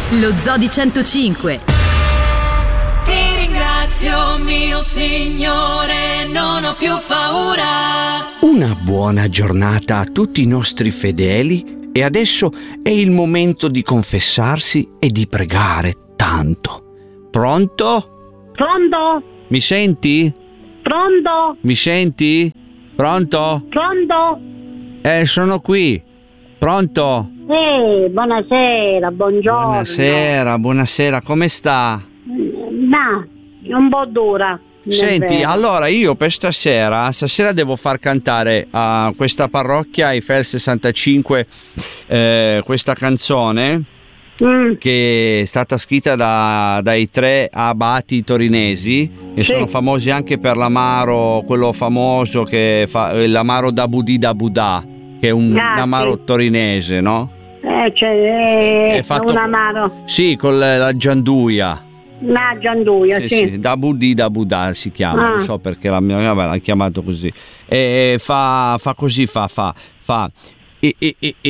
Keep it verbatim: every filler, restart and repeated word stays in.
Lo Zoo di centocinque. Ti ringrazio, mio Signore, non ho più paura. Una buona giornata a tutti i nostri fedeli e adesso è il momento di confessarsi e di pregare tanto. Pronto? Pronto? Mi senti? Pronto? Mi senti? Pronto? Pronto? Eh, sono qui. Pronto? Eh, buonasera, buongiorno. Buonasera, buonasera, come sta? Ma, un po' dura. Senti, vero. allora io per stasera, stasera devo far cantare a questa parrocchia, ai F E L sessantacinque, eh, questa canzone Mm. che è stata scritta da, dai tre abati torinesi, che Sì. sono famosi anche per l'amaro, quello famoso che fa l'amaro da Budì da Budà, che è un, Ah, un amaro sì. torinese, no? Eh, cioè, eh, È fatto- un amaro. Sì, con la, la gianduia. Una gianduia, Sì, sì. sì, da Budì da Budà si chiama, Ah. non so perché la mia vabbè, l'ha chiamato così. E fa, fa così, fa, fa, fa. E, e, e, e,